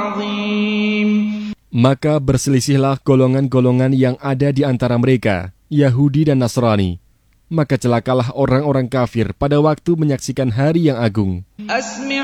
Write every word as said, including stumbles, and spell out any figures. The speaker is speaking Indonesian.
Maka berselisihlah golongan-golongan yang ada di antara mereka, Yahudi dan Nasrani. Maka celakalah orang-orang kafir pada waktu menyaksikan hari yang agung.